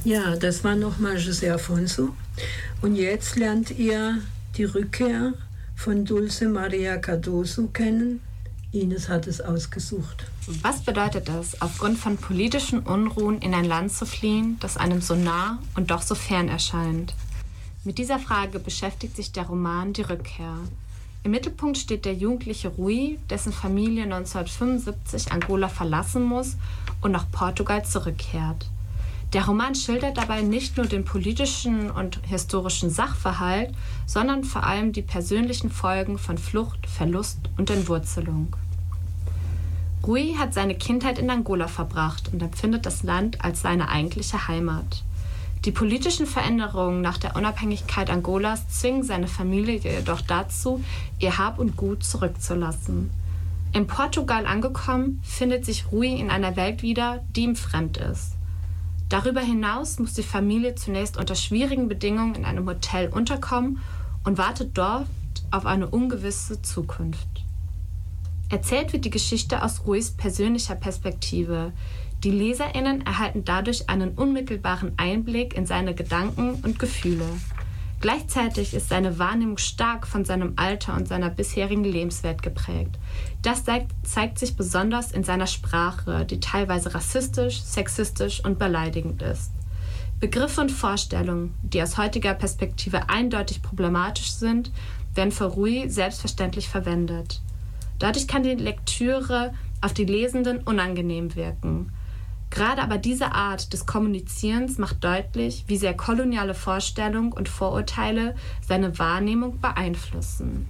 Ja, das war nochmal José Afonso. Und jetzt lernt ihr die Rückkehr von Dulce Maria Cardoso kennen. Ines hat es ausgesucht. Was bedeutet es, aufgrund von politischen Unruhen in ein Land zu fliehen, das einem so nah und doch so fern erscheint? Mit dieser Frage beschäftigt sich der Roman Die Rückkehr. Im Mittelpunkt steht der jugendliche Rui, dessen Familie 1975 Angola verlassen muss und nach Portugal zurückkehrt. Der Roman schildert dabei nicht nur den politischen und historischen Sachverhalt, sondern vor allem die persönlichen Folgen von Flucht, Verlust und Entwurzelung. Rui hat seine Kindheit in Angola verbracht und empfindet das Land als seine eigentliche Heimat. Die politischen Veränderungen nach der Unabhängigkeit Angolas zwingen seine Familie jedoch dazu, ihr Hab und Gut zurückzulassen. In Portugal angekommen, findet sich Rui in einer Welt wieder, die ihm fremd ist. Darüber hinaus muss die Familie zunächst unter schwierigen Bedingungen in einem Hotel unterkommen und wartet dort auf eine ungewisse Zukunft. Erzählt wird die Geschichte aus Ruis persönlicher Perspektive. Die LeserInnen erhalten dadurch einen unmittelbaren Einblick in seine Gedanken und Gefühle. Gleichzeitig ist seine Wahrnehmung stark von seinem Alter und seiner bisherigen Lebenswelt geprägt. Das zeigt sich besonders in seiner Sprache, die teilweise rassistisch, sexistisch und beleidigend ist. Begriffe und Vorstellungen, die aus heutiger Perspektive eindeutig problematisch sind, werden für Rui selbstverständlich verwendet. Dadurch kann die Lektüre auf die Lesenden unangenehm wirken. Gerade aber diese Art des Kommunizierens macht deutlich, wie sehr koloniale Vorstellungen und Vorurteile seine Wahrnehmung beeinflussen.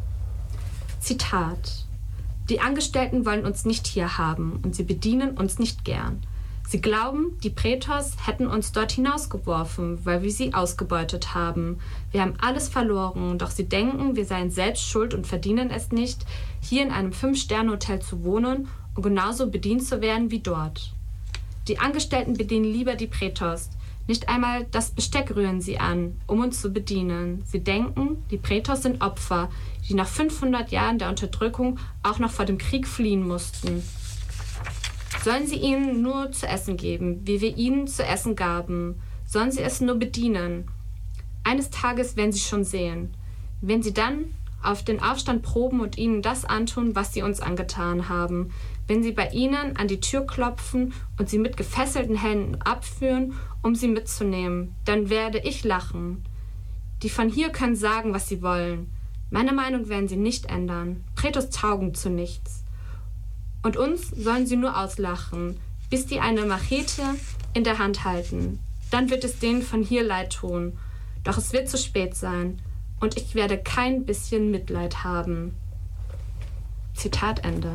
Zitat: Die Angestellten wollen uns nicht hier haben und sie bedienen uns nicht gern. Sie glauben, die Prätors hätten uns dort hinausgeworfen, weil wir sie ausgebeutet haben. Wir haben alles verloren, doch sie denken, wir seien selbst schuld und verdienen es nicht, hier in einem 5-Sterne-Hotel zu wohnen und genauso bedient zu werden wie dort. Die Angestellten bedienen lieber die Prätors. Nicht einmal das Besteck rühren sie an, um uns zu bedienen. Sie denken, die Prätors sind Opfer, die nach 500 Jahren der Unterdrückung auch noch vor dem Krieg fliehen mussten. Sollen sie ihnen nur zu essen geben, wie wir ihnen zu essen gaben? Sollen sie es nur bedienen? Eines Tages werden sie schon sehen. Wenn sie dann auf den Aufstand proben und ihnen das antun, was sie uns angetan haben, wenn sie bei ihnen an die Tür klopfen und sie mit gefesselten Händen abführen, um sie mitzunehmen, dann werde ich lachen. Die von hier können sagen, was sie wollen. Meine Meinung werden sie nicht ändern. Prätors taugen zu nichts. Und uns sollen sie nur auslachen, bis die eine Machete in der Hand halten. Dann wird es denen von hier leid tun. Doch es wird zu spät sein. Und ich werde kein bisschen Mitleid haben. Zitat Ende.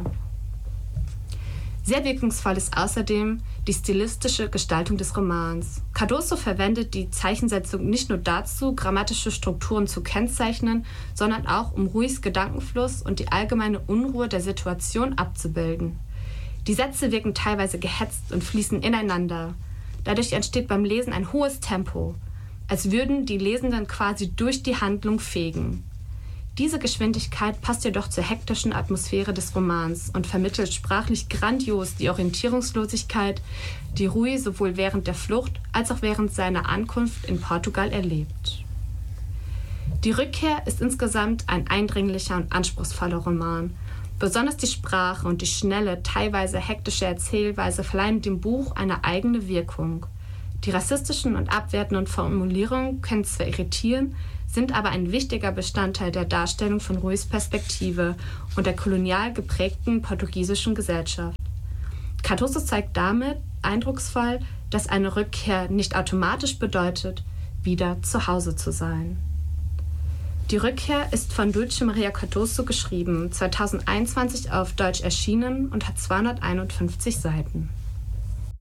Sehr wirkungsvoll ist außerdem die stilistische Gestaltung des Romans. Cardoso verwendet die Zeichensetzung nicht nur dazu, grammatische Strukturen zu kennzeichnen, sondern auch, um Ruis Gedankenfluss und die allgemeine Unruhe der Situation abzubilden. Die Sätze wirken teilweise gehetzt und fließen ineinander. Dadurch entsteht beim Lesen ein hohes Tempo, als würden die Lesenden quasi durch die Handlung fegen. Diese Geschwindigkeit passt jedoch zur hektischen Atmosphäre des Romans und vermittelt sprachlich grandios die Orientierungslosigkeit, die Rui sowohl während der Flucht als auch während seiner Ankunft in Portugal erlebt. Die Rückkehr ist insgesamt ein eindringlicher und anspruchsvoller Roman. Besonders die Sprache und die schnelle, teilweise hektische Erzählweise verleihen dem Buch eine eigene Wirkung. Die rassistischen und abwertenden Formulierungen können zwar irritieren, sind aber ein wichtiger Bestandteil der Darstellung von Ruis Perspektive und der kolonial geprägten portugiesischen Gesellschaft. Cardoso zeigt damit eindrucksvoll, dass eine Rückkehr nicht automatisch bedeutet, wieder zu Hause zu sein. Die Rückkehr ist von Dulce Maria Cardoso geschrieben, 2021 auf Deutsch erschienen und hat 251 Seiten.